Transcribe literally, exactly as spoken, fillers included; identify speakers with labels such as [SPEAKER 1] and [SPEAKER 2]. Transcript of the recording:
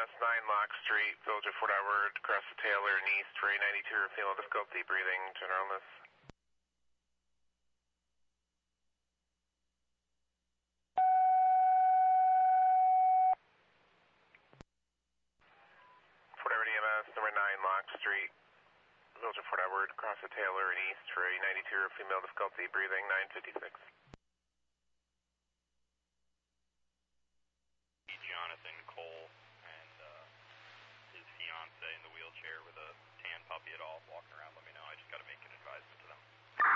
[SPEAKER 1] S, nine Lock Street, Village of Fort Edward, across the Taylor and East for A ninety-two, female difficulty breathing, general illness. Fort Edward E M S, number nine Lock Street, Village of Fort Edward, across the Taylor and East for A ninety-two, female difficulty breathing, nine fifty-six.